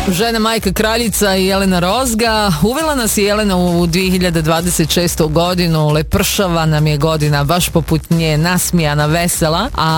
Žena, majka, kraljica i Jelena Rozga. Uvela nas je Jelena u 2026. godinu. Lepršava nam je godina, baš poput nje, nasmijana, vesela. A